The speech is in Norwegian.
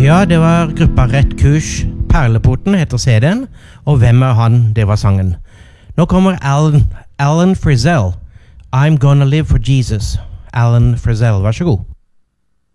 Ja, det var gruppa Rett Kurs. Perleporten heter CD-en, og Hvem er han? Det var sangen. Nå kommer Alan Frizzell. I'm Gonna Live for Jesus. Alan Frizzell, vær så god.